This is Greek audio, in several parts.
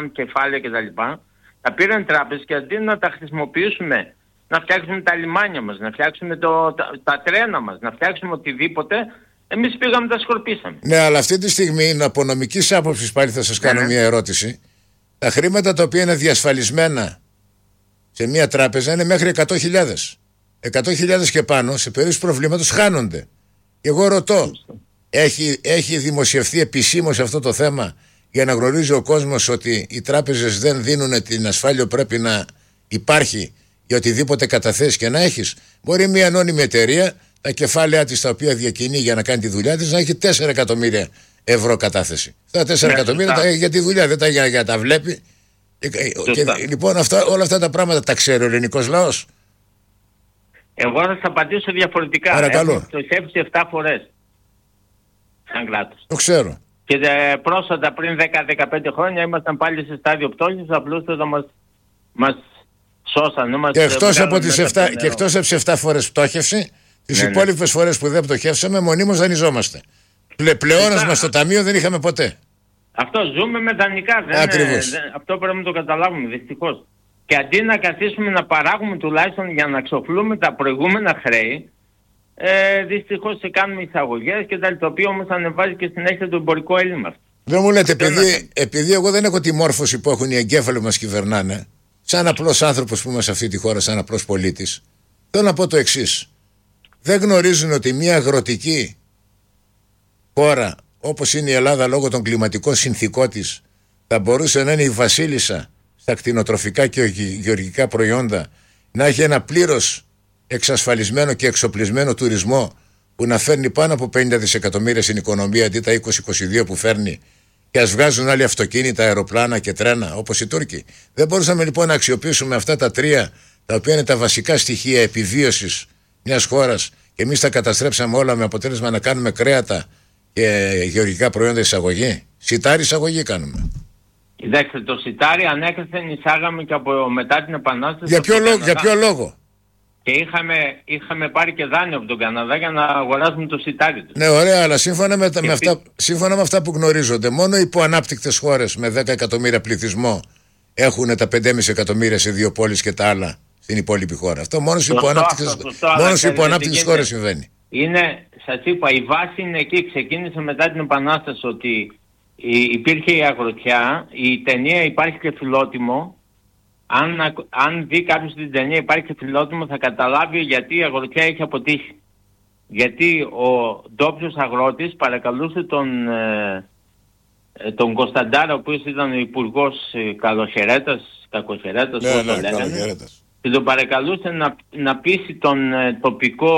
κεφάλαια κτλ. Τα πήραν τράπεζες και αντί να τα χρησιμοποιήσουμε, να φτιάξουμε τα λιμάνια μας, να φτιάξουμε τα τρένα μας, να φτιάξουμε οτιδήποτε, εμείς πήγαμε τα σκορπίσαμε. Ναι, αλλά αυτή τη στιγμή, από νομικής άποψης πάλι θα σας κάνω μια ερώτηση. Τα χρήματα τα οποία είναι διασφαλισμένα σε μια τράπεζα είναι μέχρι 100.000. 100.000 και πάνω σε περίπτωση προβλήματος χάνονται. Και εγώ ρωτώ, έχει δημοσιευθεί επισήμως αυτό το θέμα για να γνωρίζει ο κόσμος ότι οι τράπεζες δεν δίνουν την ασφάλεια που πρέπει να υπάρχει για οτιδήποτε καταθέσεις και να έχεις? Μπορεί μια ανώνυμη εταιρεία τα κεφάλαια της τα οποία διακινεί για να κάνει τη δουλειά της να έχει 4 εκατομμύρια ευρώ κατάθεση. Τα 4 εκατομμύρια τα έχει για τη δουλειά, δεν τα έχει για να τα βλέπει. Λοιπόν, όλα αυτά τα πράγματα τα ξέρει ο ελληνικός λαός. Εγώ θα σας απαντήσω διαφορετικά. Παρακαλώ. Έχω πτωχεύσει 7 φορές σαν κράτος. Το ξέρω. Και πρόσφατα πριν 10-15 χρόνια ήμασταν πάλι σε στάδιο πτώχευσης, απλούστατα μας σώσαν. Και εκτός από τις 7 φορές πτώχευση, τις υπόλοιπες φορές που δεν πτωχεύσαμε, μονίμως δανειζόμαστε. Πλεόνασμα στο ταμείο δεν είχαμε ποτέ. Αυτό ζούμε με δανεικά. Αυτό πρέπει να το καταλάβουμε, δυστυχώς. Και αντί να καθίσουμε να παράγουμε τουλάχιστον για να ξοφλούμε τα προηγούμενα χρέη, δυστυχώς κάνουμε εισαγωγές και τα οποία όμως ανεβάζει και συνέχεια το εμπορικό έλλειμμα. Δεν μου λέτε, επειδή εγώ δεν έχω τη μόρφωση που έχουν οι εγκέφαλοι που μας κυβερνάνε, σαν απλός άνθρωπος που είμαι σε αυτή τη χώρα, σαν απλός πολίτης, θέλω να πω το εξής. Δεν γνωρίζουν ότι μια αγροτική χώρα όπως είναι η Ελλάδα λόγω των κλιματικών συνθηκών της θα μπορούσε να είναι η βασίλισσα στα κτηνοτροφικά και γεωργικά προϊόντα, να έχει ένα πλήρως εξασφαλισμένο και εξοπλισμένο τουρισμό που να φέρνει πάνω από 50 δισεκατομμύρια στην οικονομία αντί τα 20-22 που φέρνει, και ας βγάζουν άλλοι αυτοκίνητα, αεροπλάνα και τρένα όπως οι Τούρκοι. Δεν μπορούσαμε λοιπόν να αξιοποιήσουμε αυτά τα τρία τα οποία είναι τα βασικά στοιχεία επιβίωσης μιας χώρας και εμείς τα καταστρέψαμε όλα με αποτέλεσμα να κάνουμε κρέατα και γεωργικά προϊόντα εισαγωγή? Σιτάρι εισαγωγή κάνουμε. Κοιτάξτε, το σιτάρι ανέκαθεν εισάγαμε και από μετά την Επανάσταση. Για ποιο λόγο? Και είχαμε πάρει και δάνειο από τον Καναδά για να αγοράσουμε το σιτάρι του. Ναι, ωραία, αλλά σύμφωνα με αυτά που γνωρίζονται, μόνο οι υποανάπτυκτες χώρες με 10 εκατομμύρια πληθυσμό έχουν τα 5,5 εκατομμύρια σε 2 πόλεις και τα άλλα στην υπόλοιπη χώρα. Αυτό μόνο στις υποανάπτυκτες χώρες συμβαίνει. Σας είπα, η βάση είναι εκεί. Ξεκίνησε μετά την Επανάσταση ότι υπήρχε η αγροτιά, η ταινία Υπάρχει και Φιλότιμο. Αν δει κάποιος την ταινία Υπάρχει και Φιλότιμο θα καταλάβει γιατί η αγροτιά έχει αποτύχει. Γιατί ο ντόπιος αγρότης παρακαλούσε τον Κωνσταντάρα, ο οποίος ήταν ο υπουργός Κακοχαιρέτας, όπως το λέγανε, και τον παρακαλούσε να πείσει τον τοπικό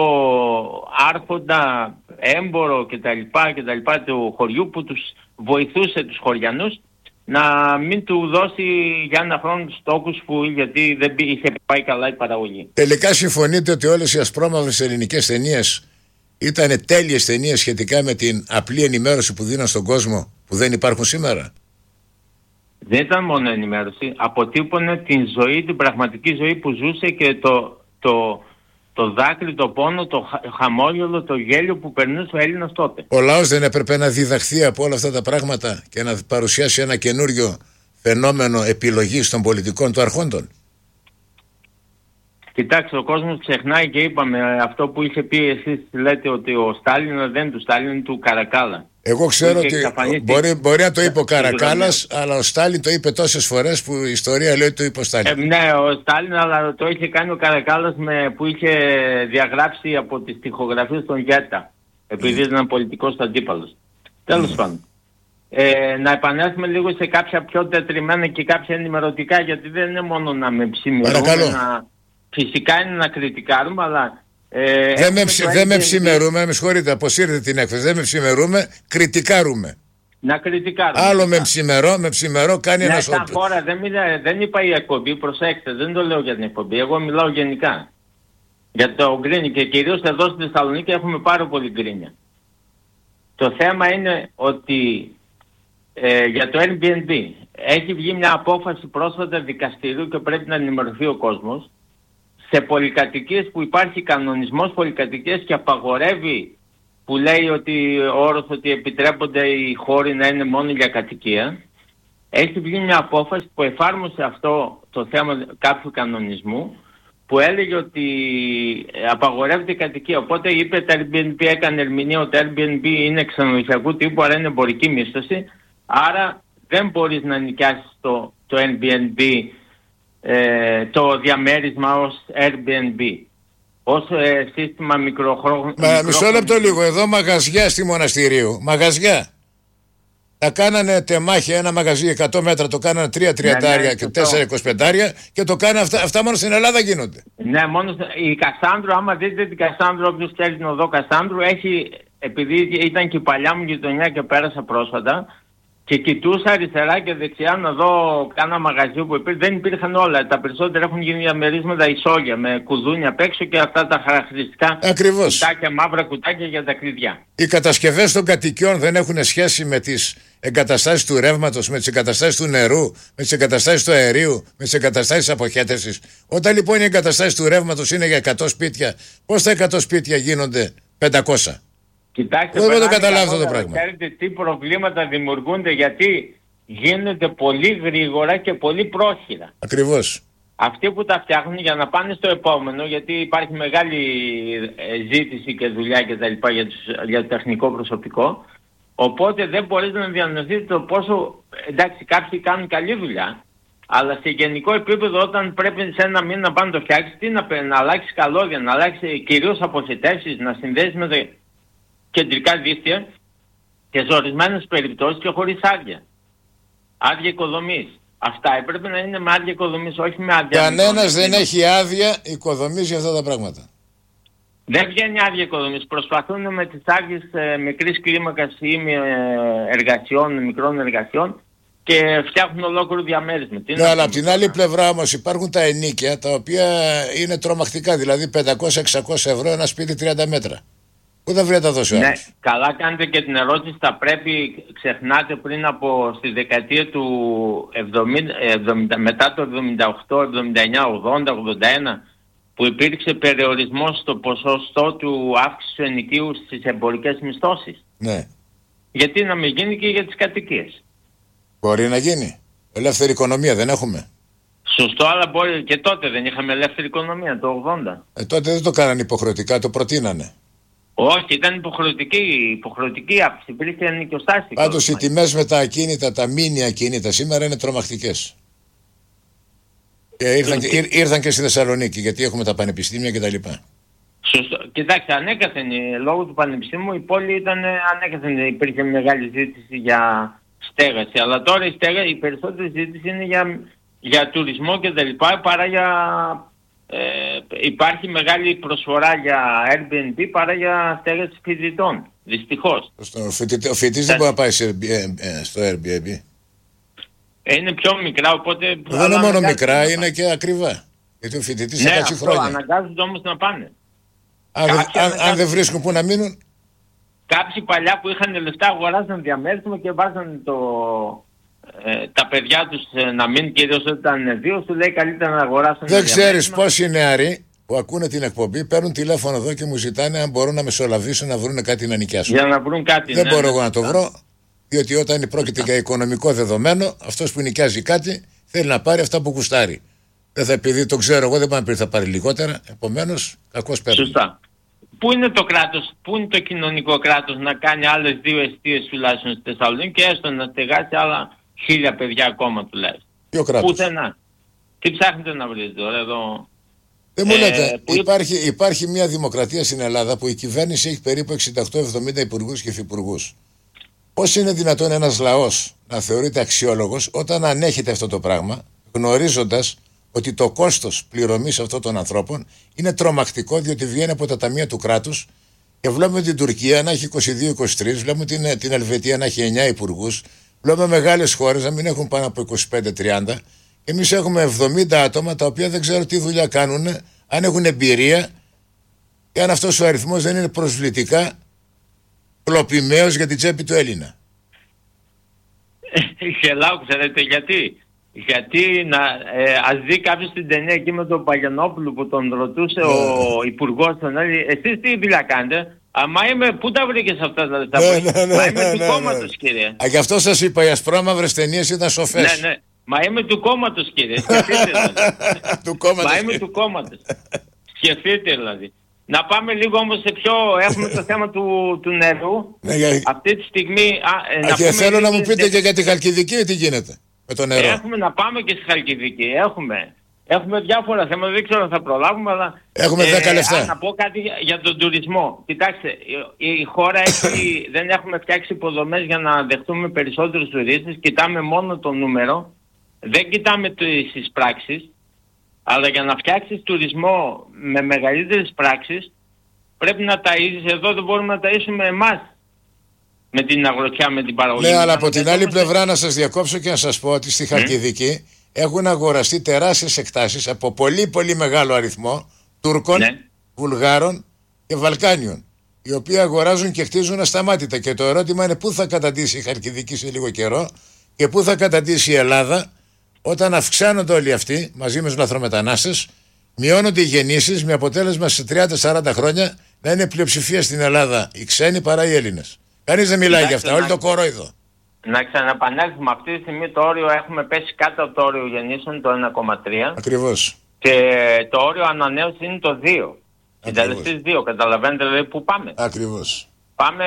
άρχοντα, έμπορο κτλ. Του χωριού που τους βοηθούσε τους χωριανούς να μην του δώσει για ένα χρόνο τους τόκους γιατί δεν είχε πάει καλά η παραγωγή. Τελικά συμφωνείτε ότι όλες οι ασπρόμαυρες ελληνικές ταινίες ήταν τέλειες ταινίες σχετικά με την απλή ενημέρωση που δίναν στον κόσμο που δεν υπάρχουν σήμερα? Δεν ήταν μόνο ενημέρωση, αποτύπωνε την ζωή, την πραγματική ζωή που ζούσε και το δάκρυ, το πόνο, το χαμόγελο, το γέλιο που περνούσε ο Έλληνας τότε. Ο λαός δεν έπρεπε να διδαχθεί από όλα αυτά τα πράγματα και να παρουσιάσει ένα καινούριο φαινόμενο επιλογής των πολιτικών του αρχόντων? Κοιτάξτε, ο κόσμος ξεχνάει και είπαμε αυτό που είχε πει εσείς, λέτε ότι ο Στάλιν δεν του Στάλιν, του Καρακάλα. Εγώ ξέρω ότι μπορεί να το είπε ο Καρακάλας, αλλά ο Στάλιν το είπε τόσες φορές που η ιστορία λέει ότι το είπε ο Στάλιν. Ναι, ο Στάλιν, αλλά το είχε κάνει ο Καρακάλας που είχε διαγράψει από τις τοιχογραφίες των Γέτα, επειδή ήταν πολιτικός αντίπαλος. Τέλος πάντων. Να επανέλθουμε λίγο σε κάποια πιο τετριμένα και κάποια ενημερωτικά, γιατί δεν είναι μόνο να με ψημερούμε, φυσικά είναι να κριτικάρουμε, αλλά... δεν με ψημερούμε, με συγχωρείτε, αποσύρετε την έκφραση. Δεν με ψημερούμε, κριτικάρουμε. Να κριτικάρουμε. Άλλο με ψημερώ κάνει ένας όπλος. Σαν χώρα δεν είπα η εκπομπή, προσέξτε, δεν το λέω για την εκπομπή, εγώ μιλάω γενικά. Για το γκρίνι και κυρίως εδώ στη Θεσσαλονίκη έχουμε πάρα πολύ γκρίνια. Το θέμα είναι ότι για το Airbnb έχει βγει μια απόφαση πρόσφατα δικαστηρίου και πρέπει να ενημερωθεί ο κόσμος. Σε πολυκατοικίες που υπάρχει κανονισμός πολυκατοικίες και απαγορεύει, που λέει ότι ο όρος ότι επιτρέπονται οι χώροι να είναι μόνο για κατοικία, έχει βγει μια απόφαση που εφάρμοσε αυτό το θέμα κάποιου κανονισμού, που έλεγε ότι απαγορεύεται η κατοικία. Οπότε είπε τα Airbnb, έκανε ερμηνεία ότι το Airbnb είναι ξενοδοχειακού τύπου, αλλά είναι εμπορική μίσθωση. Άρα δεν μπορείς να νοικιάσεις το Airbnb, το διαμέρισμα ως Airbnb, ως σύστημα μικροχρόνου. Μισό λεπτό λίγο. Εδώ μαγαζιά στη Μοναστηρίου. Μαγαζιά. Τα κάνανε τεμάχια, ένα μαγαζί 100 μέτρα, το κάνανε 3 τριαντάρια και 4 25 και το κάνανε αυτά μόνο στην Ελλάδα γίνονται. Ναι, μόνο η Κασάνδρου, άμα δείτε την Κασάνδρου, όποιος θέλει την οδό Κασάνδρου, έχει, επειδή ήταν και η παλιά μου γειτονιά και πέρασα πρόσφατα, και κοιτούσα αριστερά και δεξιά να δω κάνα μαγαζί που υπήρχε. Δεν υπήρχαν όλα. Τα περισσότερα έχουν γίνει διαμερίσματα ισόγεια με κουδούνια απ' έξω και αυτά τα χαρακτηριστικά. Ακριβώς. Κουτάκια, μαύρα κουτάκια για τα κλειδιά. Οι κατασκευές των κατοικιών δεν έχουν σχέση με τις εγκαταστάσεις του ρεύματος, με τις εγκαταστάσεις του νερού, με τις εγκαταστάσεις του αερίου, με τις εγκαταστάσεις αποχέτευσης. Όταν λοιπόν οι εγκαταστάσεις του ρεύματος είναι για 100 σπίτια, πώς τα 100 σπίτια γίνονται 500? Κοιτάξτε, δεν το καταλάβω αυτό το πράγμα. Ξέρετε τι προβλήματα δημιουργούνται, γιατί γίνονται πολύ γρήγορα και πολύ πρόχειρα. Ακριβώς. Αυτοί που τα φτιάχνουν για να πάνε στο επόμενο, γιατί υπάρχει μεγάλη ζήτηση και δουλειά και τα λοιπά για το τεχνικό προσωπικό, οπότε δεν μπορείς να διανοηθείς το πόσο, εντάξει, κάποιοι κάνουν καλή δουλειά, αλλά σε γενικό επίπεδο όταν πρέπει σε ένα μήνα να πάνε να το φτιάξεις, τι να αλλάξεις καλώδια, να αλλάξεις κυρίως αποχετεύσεις, να συνδέσεις με το κεντρικά δίκτυα και σε ορισμένες περιπτώσεις και χωρίς άδεια. Άδεια οικοδομής. Αυτά έπρεπε να είναι με άδεια οικοδομής, όχι με άδεια. Κανένας δεν έχει άδεια οικοδομής για αυτά τα πράγματα. Δεν βγαίνει άδεια οικοδομής. Προσπαθούν με τις άδειες μικρής κλίμακας ή εργασιών, μικρών εργασιών, και φτιάχνουν ολόκληρο διαμέρισμα. Ναι, αλλά από την άλλη πλευρά όμως υπάρχουν τα ενοίκια τα οποία είναι τρομακτικά. Δηλαδή 500-600 ευρώ ένα σπίτι 30 μέτρα. Πού θα βρει να τα δώσει ο άλλος? Ναι, καλά κάνετε και την ερώτηση. Θα πρέπει, ξεχνάτε, πριν από στη δεκαετία του 70, μετά το 78, 79, 80, 81, που υπήρξε περιορισμός στο ποσοστό του αύξησης του ενοικίου στις εμπορικές μισθώσεις. Ναι. Γιατί να μην γίνει και για τις κατοικίες? Μπορεί να γίνει. Ελεύθερη οικονομία δεν έχουμε. Σωστό, αλλά μπορεί και τότε δεν είχαμε ελεύθερη οικονομία, το 80. Τότε δεν το κάνανε υποχρεωτικά, το προτείνανε. Όχι, ήταν υποχρεωτική αύξηση. Υπήρχε ενοικιοστάστη. Πάντως οι τιμές με τα ακίνητα, τα μίνι ακίνητα σήμερα είναι τρομακτικές. Και ήρθαν και στη Θεσσαλονίκη, γιατί έχουμε τα πανεπιστήμια κτλ. Σωστό. Κοιτάξτε, ανέκαθεν λόγω του πανεπιστήμιου η πόλη ήταν ανέκαθεν, υπήρχε μεγάλη ζήτηση για στέγαση. Αλλά τώρα η περισσότερη ζήτηση είναι για τουρισμό κτλ. Παρά για. Υπάρχει μεγάλη προσφορά για Airbnb παρά για στέγαση φοιτητών. Δυστυχώς. Ο φοιτητής δεν μπορεί να πάει στο Airbnb. Είναι πιο μικρά, οπότε. Δεν είναι μόνο μικρά, είναι και ακριβά. Γιατί ο φοιτητής θα κάτσει χρόνια. Αναγκάζονται όμως να πάνε. Αν δεν βρίσκουν που να μείνουν. Κάποιοι παλιά που είχαν λεφτά αγοράζαν διαμέρισμα και βάζαν τα παιδιά τους να μείνουν, κυρίως όταν ήταν δύο, σου λέει καλύτερα να αγοράσουν. Δεν ξέρεις πόσοι νεαροί που ακούνε την εκπομπή παίρνουν τηλέφωνο εδώ και μου ζητάνε αν μπορούν να μεσολαβήσουν να βρουν κάτι να νοικιάσουν. Για να βρουν κάτι. Δεν μπορώ εγώ να το βρω, διότι όταν πρόκειται για οικονομικό δεδομένο, αυτός που νοικιάζει κάτι θέλει να πάρει αυτά που γουστάρει. Δεν θα, επειδή το ξέρω εγώ, δεν πάει να πει θα πάρει λιγότερα, επομένως κακώς παίρνει. Σωστά. Πού είναι το κράτος, πού είναι το κοινωνικό κράτος να κάνει άλλες 2 εστίες τουλάχιστον στη Θεσσαλονίκη και έστω να στεγάσει άλλα 1000 παιδιά ακόμα τουλάχιστον? Ποιο κράτος? Πουθενά. Τι ψάχνετε να βρείτε τώρα εδώ? Δεν μου λέτε, υπάρχει μια δημοκρατία στην Ελλάδα που η κυβέρνηση έχει περίπου 68-70 υπουργούς και υφυπουργούς. Πώς είναι δυνατόν ένας λαός να θεωρείται αξιόλογος όταν ανέχεται αυτό το πράγμα, γνωρίζοντας ότι το κόστος πληρωμής αυτών των ανθρώπων είναι τρομακτικό, διότι βγαίνει από τα ταμεία του κράτους, και βλέπουμε την Τουρκία να έχει 22-23, βλέπουμε την Ελβετία να έχει 9 υπουργούς, βλέπουμε μεγάλες χώρες να μην έχουν πάνω από 25-30. Εμείς έχουμε 70 άτομα τα οποία δεν ξέρω τι δουλειά κάνουν, αν έχουν εμπειρία και αν αυτός ο αριθμός δεν είναι προσβλητικά κλοπημαίος για την τσέπη του Έλληνα. Γελάω, ξέρετε γιατί? Γιατί ας δει κάποιος την ταινία εκεί με τον Παγιανόπουλο που τον ρωτούσε ο υπουργός τον έλεγε, εσείς τι δουλειά κάνετε? Πού τα βρήκες αυτά τα Ναι, είμαι του κόμματος, κύριε. Γι' αυτό σας είπα, οι ασπρόμαυρες ταινίες ήταν σοφές. Ναι. Μα είμαι του κόμματος, κύριε. Σκεφτείτε δηλαδή. Μα είμαι του κόμματος. Σκεφτείτε δηλαδή. Να πάμε λίγο όμως σε πιο... Έχουμε το θέμα του νερού. Αυτή τη στιγμή... Και θέλω να μου πείτε και για τη Χαλκιδική τι γίνεται με το νερό. Έχουμε να πάμε και στη Χαλκιδική. Έχουμε διάφορα θέματα, δεν ξέρω αν θα προλάβουμε, αλλά... Έχουμε 10 λεπτά. Να πω κάτι για τον τουρισμό. Κοιτάξτε, η χώρα δεν έχουμε φτιάξει υποδομές για να δεχτούμε περισσότερους τουρίστες. Κοιτάμε μόνο το νούμερο. Δεν κοιτάμε τις πράξεις. Αλλά για να φτιάξεις τουρισμό με μεγαλύτερες πράξεις, πρέπει να ταΐζεις. Εδώ δεν μπορούμε να ταΐσουμε εμάς με την αγροτιά, με την παραγωγή. Ναι, αλλά από την άλλη πλευρά να σας διακόψω και να σας πω ότι στη Χαλκιδική έχουν αγοραστεί τεράστιες εκτάσεις από πολύ πολύ μεγάλο αριθμό Τούρκων, Βουλγάρων και Βαλκάνιων, οι οποίοι αγοράζουν και χτίζουν ασταμάτητα. Και το ερώτημα είναι πού θα καταντήσει η Χαλκιδική σε λίγο καιρό και πού θα καταντήσει η Ελλάδα όταν αυξάνονται όλοι αυτοί μαζί με τους λαθρομετανάστες, μειώνονται οι γεννήσεις με αποτέλεσμα σε 30-40 χρόνια να είναι πλειοψηφία στην Ελλάδα οι ξένοι παρά οι Έλληνες. Κανείς δεν μιλάει για αυτά, όλοι το κορόιδο. Να ξαναπανέλθουμε, αυτή τη στιγμή το όριο έχουμε πέσει κάτω από το όριο γεννήσεων, το 1,3. Ακριβώς. Και το όριο ανανέωσης είναι το 2. Συντελεστής 2, καταλαβαίνετε δηλαδή που πάμε. Ακριβώς. Πάμε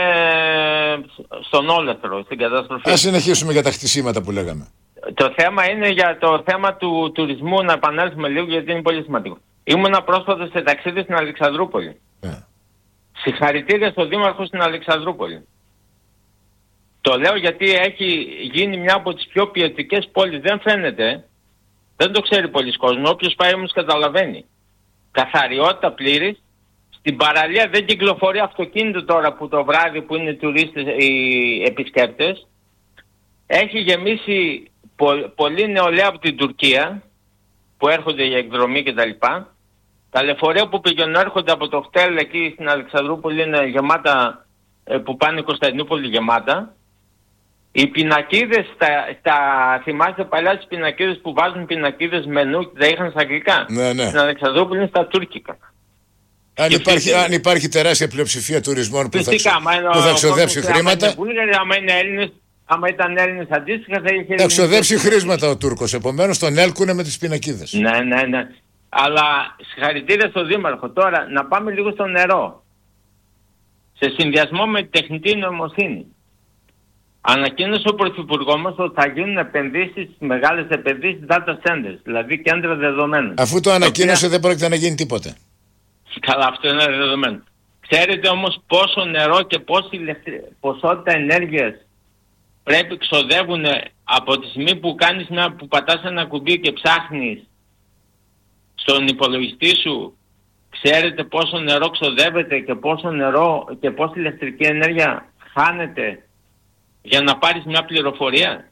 στον όλεθρο, στην καταστροφή. Ας συνεχίσουμε για τα χτισήματα που λέγαμε. Το θέμα είναι για το θέμα του τουρισμού, να επανέλθουμε λίγο γιατί είναι πολύ σημαντικό. Ήμουνα πρόσφατα σε ταξίδι στην Αλεξανδρούπολη. Συγχαρητήρια στον Δήμαρχο στην Αλεξανδρούπολη. Το λέω γιατί έχει γίνει μια από τις πιο ποιοτικές πόλεις. Δεν φαίνεται, δεν το ξέρει πολλοί κόσμος. Όποιος πάει όμως καταλαβαίνει. Καθαριότητα πλήρης. Στην παραλία δεν κυκλοφορεί αυτοκίνητο τώρα που το βράδυ που είναι τουρίστες οι επισκέπτες. Έχει γεμίσει πολλή νεολαία από την Τουρκία που έρχονται για εκδρομή κτλ. Τα λεωφορεία που πηγαίνουν έρχονται από το χτέλ εκεί στην Αλεξανδρούπολη είναι γεμάτα, που πάνε Κωνσταντινούπολη γεμάτα. Οι πινακίδες, θυμάστε παλιά τις πινακίδες που βάζουν πινακίδες μενού και τα είχαν στα αγγλικά. Ναι. Στην Αλεξανδρούπολη είναι στα τουρκικά. Αν υπάρχει τεράστια πλειοψηφία τουρισμών που θα ξοδέψει χρήματα. Άμα ήταν Έλληνες αντίστοιχα θα είχε... Θα ξοδέψει χρήματα ο Τούρκος, επομένως τον έλκουνε με τις πινακίδες. Ναι. Αλλά συγχαρητήρια στον Δήμαρχο. Τώρα να πάμε λίγο στο νερό. Σε συνδυασμό με τη τεχνητή νοημοσύνη. Ανακοίνωσε ο Πρωθυπουργός μας ότι θα γίνουν επενδύσεις, μεγάλες επενδύσεις data centers, δηλαδή κέντρα δεδομένων. Αφού το ανακοίνωσε δεν πρόκειται να γίνει τίποτε. Καλά, αυτό είναι δεδομένο. Ξέρετε όμως πόσο νερό και πόση ποσότητα ενέργειας πρέπει ξοδεύουν από τη στιγμή που που πατάς ένα κουμπί και ψάχνεις στον υπολογιστή σου. Ξέρετε πόσο νερό ξοδεύεται και πόσο νερό και πόση ηλεκτρική ενέργεια χάνεται για να πάρεις μια πληροφορία.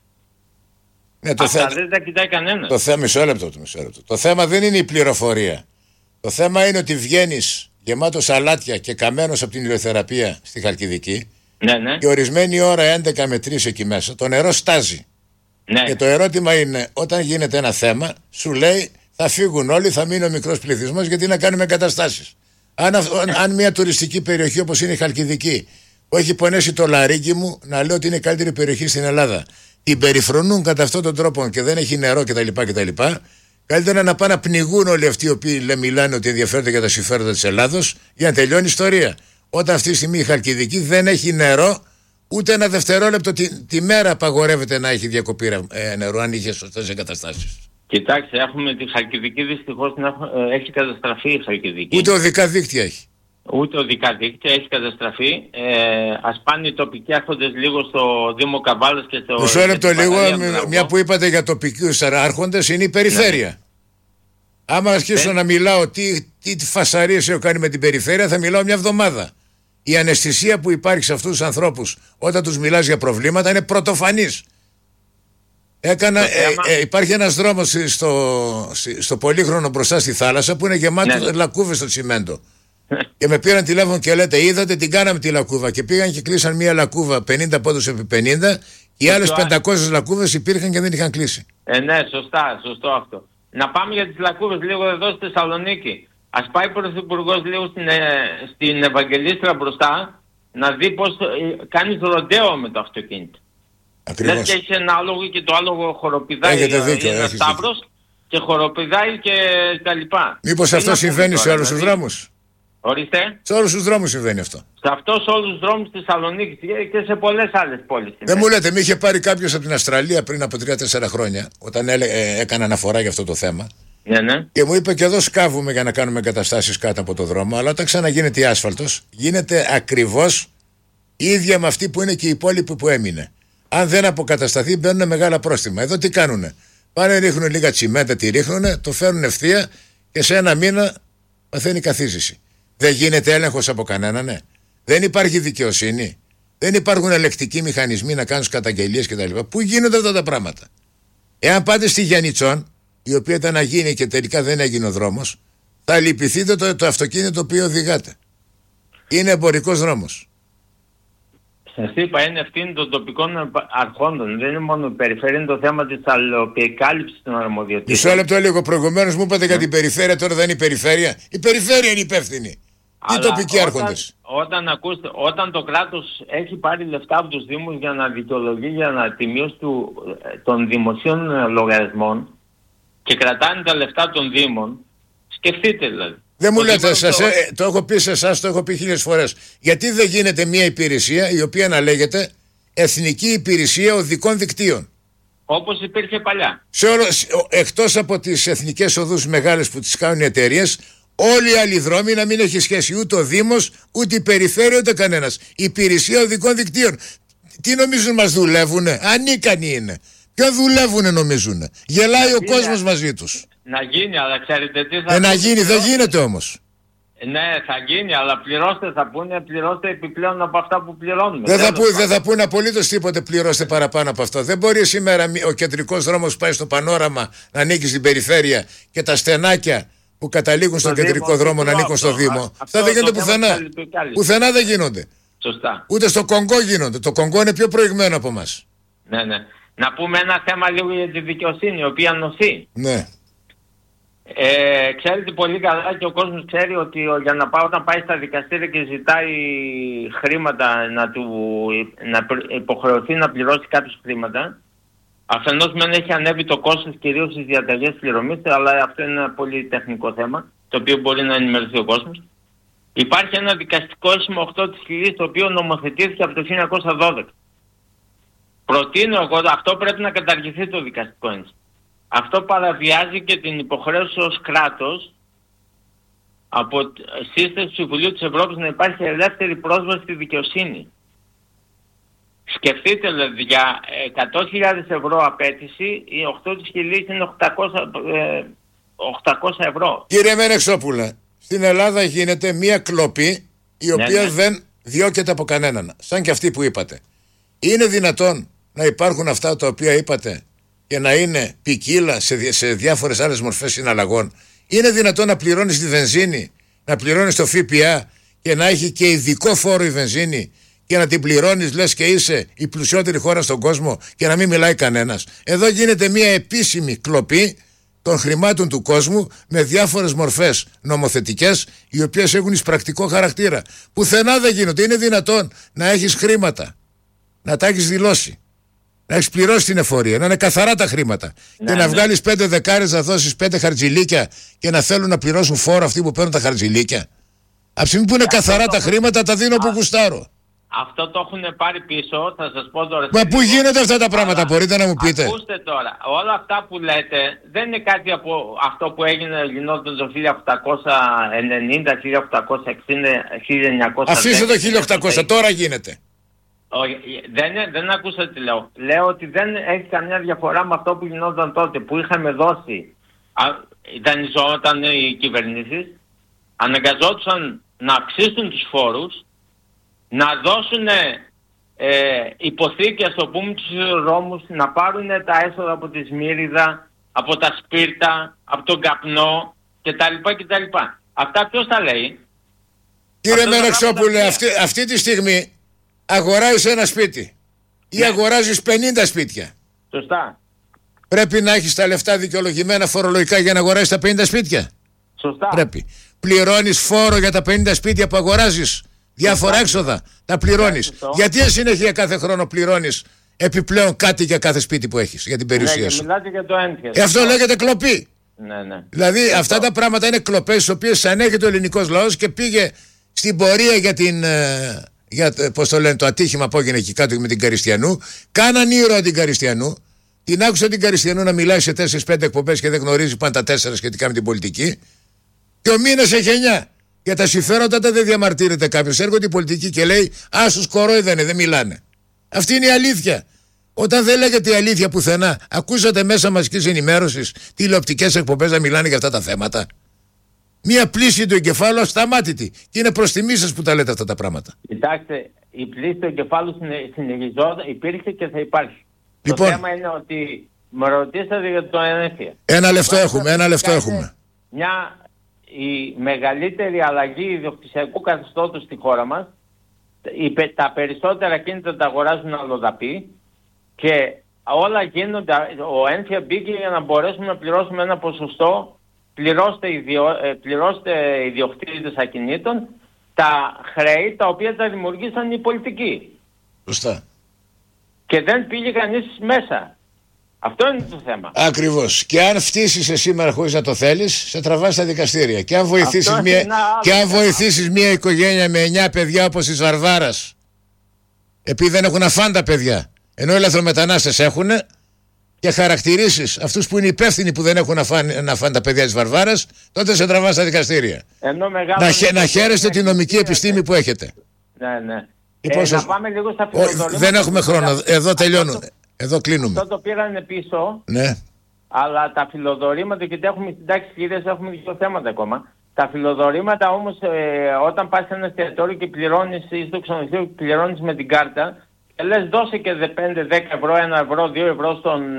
Αυτά δεν τα κοιτάει κανένας. Μισό λεπτό. Το θέμα δεν είναι η πληροφορία. Το θέμα είναι ότι βγαίνεις γεμάτος αλάτια και καμένος από την ηλιοθεραπεία στη Χαλκιδική. Ναι. Και ορισμένη ώρα 11 με 3 εκεί μέσα το νερό στάζει. Ναι. Και το ερώτημα είναι, όταν γίνεται ένα θέμα, σου λέει θα φύγουν όλοι, θα μείνει ο μικρός πληθυσμός, γιατί να κάνουμε εγκαταστάσεις. Αν μια τουριστική περιοχή όπως είναι η Χαλκιδική, που έχει πονέσει το λαρίκι μου, να λέω ότι είναι η καλύτερη περιοχή στην Ελλάδα, την περιφρονούν κατά αυτόν τον τρόπο και δεν έχει νερό κτλ. Καλύτερα να πάνε να πνιγούν όλοι αυτοί οι οποίοι μιλάνε ότι ενδιαφέρονται για τα συμφέροντα της Ελλάδος, για να τελειώνει η ιστορία. Όταν αυτή τη στιγμή η Χαλκιδική δεν έχει νερό, ούτε ένα δευτερόλεπτο τη μέρα απαγορεύεται να έχει διακοπή νερού, αν είχε σωστές εγκαταστάσεις. Κοιτάξτε, έχουμε τη Χαλκιδική, δυστυχώς έχει καταστραφεί η Χαλκιδική. Ούτε οδικά δίκτυα έχει. Ούτε οδικά δίκτυα έχει καταστραφεί. Ας πάνε οι τοπικοί άρχοντες λίγο στο Δήμο Καβάλας και στο... Μισό λεπτό λίγο, μια που είπατε για τοπικούς άρχοντες, είναι η περιφέρεια. Ναι. Άμα αρχίσω να μιλάω τι φασαρίες έχω κάνει με την περιφέρεια, θα μιλάω μια εβδομάδα. Η αναισθησία που υπάρχει σε αυτούς τους ανθρώπους όταν τους μιλάς για προβλήματα είναι πρωτοφανής. Υπάρχει ένας δρόμος στο Πολύχρονο μπροστά στη θάλασσα που είναι γεμάτο λακκούβες στο τσιμέντο. Και με πήραν τηλέφωνο και λέτε, είδατε, την κάναμε τη λακκούβα. Και πήγαν και κλείσαν μια λακκούβα 50 πόντους επί 50 και οι άλλες 500 λακκούβες υπήρχαν και δεν είχαν κλείσει. Ναι, σωστό αυτό. Να πάμε για τις λακκούβες λίγο εδώ στη Θεσσαλονίκη. Ας πάει ο Πρωθυπουργός λίγο στην Ευαγγελίστρα μπροστά, να δει πώς κάνεις ροντέο με το αυτοκίνητο. Ακριβώς. Λες και έχει ένα άλογο και το άλογο χοροπηδάει. Έχετε δίκιο, είναι σταύρος και χοροπηδάει και τα λοιπά. Μήπως αυτό συμβαίνει σε όλους τους δρόμους? Ορίστε. Σε όλους τους δρόμους συμβαίνει αυτό. Σε αυτό, σε όλους τους δρόμους της Θεσσαλονίκης και σε πολλές άλλες πόλεις. Δεν μου λέτε, με είχε πάρει κάποιος από την Αυστραλία πριν από 3-4 χρόνια, όταν έκανα αναφορά για αυτό το θέμα. Ναι. Και μου είπε και εδώ σκάβουμε για να κάνουμε εγκαταστάσεις κάτω από το δρόμο, αλλά όταν ξαναγίνεται άσφαλτος, γίνεται ακριβώς ίδια με αυτή που είναι και η υπόλοιπη που έμεινε. Αν δεν αποκατασταθεί, μπαίνουν μεγάλα πρόστιμα. Εδώ τι κάνουνε? Πάνε, ρίχνουν λίγα τσιμέντα, τη ρίχνουνε, το φέρνουν ευθεία και σε ένα μήνα παθαίνει καθίζηση. Δεν γίνεται έλεγχος από κανέναν, ναι. Δεν υπάρχει δικαιοσύνη. Δεν υπάρχουν ελεκτικοί μηχανισμοί να κάνουν καταγγελίες κτλ. Πού γίνονται αυτά τα πράγματα? Εάν πάτε στη Γιαννιτσόν, η οποία ήταν να γίνει και τελικά δεν έγινε ο δρόμος, θα λυπηθείτε το αυτοκίνητο το οποίο οδηγάτε. Είναι εμπορικός δρόμος. Σας είπα, είναι ευθύνη των τοπικών αρχόντων. Δεν είναι μόνο η περιφέρεια, είναι το θέμα της αλληλοεπικάλυψης των αρμοδιοτήτων. Μισό λεπτό λίγο. Προηγουμένως μου είπατε για την περιφέρεια, τώρα δεν είναι η περιφέρεια. Η περιφέρεια είναι υπεύθυνη. Οι τοπικοί άρχοντες. Όταν το κράτος έχει πάρει λεφτά από τους Δήμους για να δικαιολογεί για τη μείωση των δημοσίων λογαριασμών και κρατάνε τα λεφτά των Δήμων, σκεφτείτε δηλαδή. Δεν μου λέτε, το έχω πει σε εσάς, το έχω πει 1000 φορές. Γιατί δεν γίνεται μια υπηρεσία η οποία να λέγεται Εθνική Υπηρεσία Οδικών Δικτύων? Όπως υπήρχε παλιά. Εκτός από τις εθνικές οδούς μεγάλες που τις κάνουν οι εταιρείες, όλοι οι άλλοι δρόμοι να μην έχει σχέση ούτε ο Δήμος, ούτε η περιφέρεια, ούτε κανένας. Υπηρεσία Οδικών Δικτύων. Τι νομίζουν, μας δουλεύουνε? Ανίκανοι είναι. Ποιον δουλεύουνε νομίζουνε? Γελάει ο κόσμος μαζί τους. Να γίνει, αλλά ξέρετε τι θα... Να γίνει, δεν γίνεται όμως. Ναι, θα γίνει, αλλά πληρώστε επιπλέον από αυτά που πληρώνουμε. Δεν θα πούνε απολύτως τίποτε, πληρώστε παραπάνω από αυτό. Δεν μπορεί σήμερα ο κεντρικός δρόμος που πάει στο Πανόραμα να ανήκει στην περιφέρεια και τα στενάκια που καταλήγουν στον κεντρικό δρόμο να ανήκουν στο Δήμο. Αυτά δεν γίνονται πουθενά. Πουθενά δεν γίνονται. Σωστά. Ούτε στο Κονγκό γίνονται. Το Κονγκό είναι πιο προηγμένο από εμάς. Ναι. Να πούμε ένα θέμα λίγο για τη δικαιοσύνη, η οποία νοθεί. Ναι. Ξέρετε πολύ καλά και ο κόσμος ξέρει ότι όταν πάει στα δικαστήρια και ζητάει χρήματα να υποχρεωθεί να πληρώσει κάποιες χρήματα, αφενός μεν έχει ανέβει το κόστος κυρίως στις διαταγές πληρωμής, αλλά αυτό είναι ένα πολύ τεχνικό θέμα, το οποίο μπορεί να ενημερωθεί ο κόσμος. Υπάρχει ένα δικαστικό αίσθημα 8 της Χιλής, το οποίο νομοθετήθηκε από το 1912. Προτείνω εγώ, αυτό πρέπει να καταργηθεί το δικαστικό αίσθημα. Αυτό παραβιάζει και την υποχρέωση ως κράτος από σύσταση του Συμβουλίου της Ευρώπης να υπάρχει ελεύθερη πρόσβαση στη δικαιοσύνη. Σκεφτείτε δηλαδή, για 100.000 ευρώ απέτηση, η 8 της Χιλής είναι 800 ευρώ. Κύριε Μενεξόπουλε, στην Ελλάδα γίνεται μία κλοπή η οποία δεν διώκεται από κανέναν, σαν και αυτή που είπατε. Είναι δυνατόν να υπάρχουν αυτά τα οποία είπατε και να είναι ποικίλα σε διάφορες άλλες μορφές συναλλαγών? Είναι δυνατόν να πληρώνεις τη βενζίνη, να πληρώνεις το ΦΠΑ και να έχει και ειδικό φόρο η βενζίνη και να την πληρώνεις λες και είσαι η πλουσιότερη χώρα στον κόσμο και να μην μιλάει κανένας? Εδώ γίνεται μια επίσημη κλοπή των χρημάτων του κόσμου με διάφορες μορφές νομοθετικές, οι οποίες έχουν εισπρακτικό χαρακτήρα. Πουθενά δεν γίνονται. Είναι δυνατόν να έχεις χρήματα, να τα έχεις δηλώσει, να έχεις πληρώσει την εφορία, να είναι καθαρά τα χρήματα και να βγάλεις 5 δεκάρες, να δώσεις 5 χαρτζηλίκια και να θέλουν να πληρώσουν φόρο αυτοί που παίρνουν τα χαρτζηλίκια? Από τη στιγμή που είναι καθαρά τα χρήματα, τα δίνω που γουστάρω. Αυτό το έχουν πάρει πίσω, θα σας πω τώρα. Μα πού γίνονται αυτά τα πράγματα, μπορείτε να μου πείτε? Ακούστε τώρα, όλα αυτά που λέτε δεν είναι κάτι από αυτό που γινόταν το 1890, 1860, 1900. Αφήστε το 1800, τώρα γίνεται. Δεν ακούσατε τι λέω. Λέω ότι δεν έχει καμιά διαφορά με αυτό που γινόταν τότε, που είχαμε δώσει. Δανειζόταν οι κυβερνήσεις, αναγκαζόντουσαν να αυξήσουν τους φόρους, να δώσουν υποθήκες, το πούμε, τους δρόμους, να πάρουν τα έσοδα από τη Σμύριδα, από τα σπίρτα, από τον καπνό κτλ. Αυτά ποιος τα λέει? Κύριε Μενεξόπουλε, αυτή τη στιγμή αγοράζεις ένα σπίτι ή αγοράζεις 50 σπίτια. Σωστά. Πρέπει να έχεις τα λεφτά δικαιολογημένα φορολογικά για να αγοράσεις τα 50 σπίτια. Σωστά. Πρέπει. Πληρώνεις φόρο για τα 50 σπίτια που αγοράζεις. Διάφορα έξοδα. Τα πληρώνεις. Γιατί συνέχεια κάθε χρόνο πληρώνεις επιπλέον κάτι για κάθε σπίτι που έχεις, για την περιουσία σου? Μιλάτε για το ένθια. Αυτό λέγεται κλοπή. Ναι. Δηλαδή αυτά τα πράγματα είναι κλοπές, τις οποίες ανέχεται ο ελληνικός λαός και πήγε στην πορεία για την. Πώς το λένε, το ατύχημα που έγινε εκεί κάτω με την Καριστιανού. Κάναν ήρωα την Καριστιανού. Την άκουσα την Καριστιανού να μιλάει σε 4-5 εκπομπές και δεν γνωρίζει πάντα 4 σχετικά με την πολιτική. Και ο μήνας έχει 9. Για τα συμφέροντα δεν διαμαρτύρεται κάποιος. Έρχονται οι πολιτικοί και λέει: άσους κορόιδανε, δεν μιλάνε. Αυτή είναι η αλήθεια. Όταν δεν λέγεται η αλήθεια πουθενά, ακούσατε μέσα μαζικής ενημέρωσης τηλεοπτικές εκπομπές να μιλάνε για αυτά τα θέματα? Μία πλήση του εγκεφάλου ασταμάτητη. Και είναι προς τιμή σας που τα λέτε αυτά τα πράγματα. Κοιτάξτε, η πλήση του εγκεφάλου συνεχιζόταν, υπήρχε και θα υπάρχει. Λοιπόν, το θέμα είναι ότι με ρωτήσατε για το ένθια. Ένα λεπτό έχουμε. Η μεγαλύτερη αλλαγή ιδιοκτησιακού καθεστώτος στη χώρα μας, τα περισσότερα κίνητα τα αγοράζουν αλλοδαποί και όλα γίνονται, ο ένθια μπήκε για να μπορέσουμε να πληρώσουμε ένα ποσοστό, πληρώστε ιδιοκτήτες ακινήτων, τα χρέη τα οποία τα δημιουργήσαν οι πολιτικοί. Σωστά. Και δεν πήγε κανείς μέσα. Αυτό είναι το θέμα. Ακριβώς. Και αν φτύσεις σήμερα χωρίς να το θέλεις, σε τραβάς στα δικαστήρια. Και αν βοηθήσεις μια οικογένεια με 9 παιδιά όπως της Βαρβάρας, επειδή δεν έχουν να φάνε τα παιδιά, ενώ οι λαθρομετανάστες έχουν, και χαρακτηρίσεις αυτούς που είναι υπεύθυνοι που δεν έχουν να φάνε τα παιδιά της Βαρβάρας, τότε σε τραβάς στα δικαστήρια. Να χαίρεστε τη νομική επιστήμη που έχετε. Ναι. Λοιπόν, να πάμε λίγο στα φιλοδορήματα. Δεν έχουμε χρόνο. Εδώ τελειώνουμε. Εδώ κλείνουμε. Αυτό το πήρανε πίσω. Ναι. Αλλά τα φιλοδορήματα, γιατί έχουμε στην τάξη κυρίες, έχουμε δύο θέματα ακόμα. Τα φιλοδορήματα όμως, όταν πας σε ένα εστιατόριο και πληρώνεις ή στο ξενοδοχείο και πληρώνεις με την κάρτα, και λες δώσε και 5-10 ευρώ, 1 ευρώ, 2 ευρώ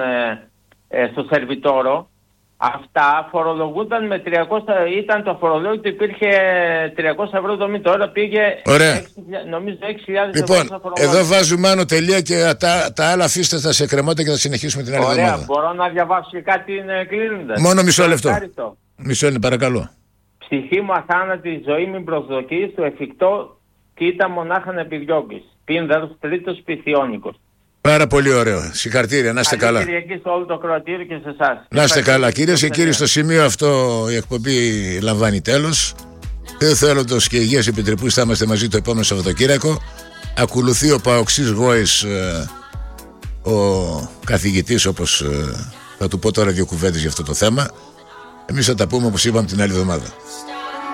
στο σερβιτόρο, αυτά φορολογούνταν με 300, ήταν το φορολόγιο, υπήρχε 300 ευρώ το μήνα, τώρα πήγε 6, νομίζω 6.000 λοιπόν, ευρώ. Λοιπόν, εδώ βάζουμε άνω τελεία και τα άλλα αφήστε τα σε κρεμότητα και θα συνεχίσουμε την άλλη εβδομάδα. Ωραία, μπορώ να διαβάσω και κάτι κλείνοντας? Μόνο μισό λεπτό. Μισό λεπτό, παρακαλώ. Ψυχή μου αθάνατη, ζωή μην προσδοκείς, το εφικτό κοίτα μονάχα να επιδιώκεις. Πίνδαρος τρίτος πυθιόνικος. Πάρα πολύ ωραίο. Συγχαρητήρια, να είστε καλά. Κυριακή σε όλο το κροατήριο και σε εσάς. Να είστε καλά. Κυρίες και κύριοι, στο σημείο αυτό η εκπομπή λαμβάνει τέλος. Θεού θέλοντος και υγείας επιτρεπούς θα είμαστε μαζί το επόμενο Σαββατοκύριακο. Ακολουθεί ο Παοξής Γόης, ο καθηγητής, όπως θα του πω τώρα 2 κουβέντες για αυτό το θέμα. Εμείς θα τα πούμε, όπως είπαμε, την άλλη εβδομάδα.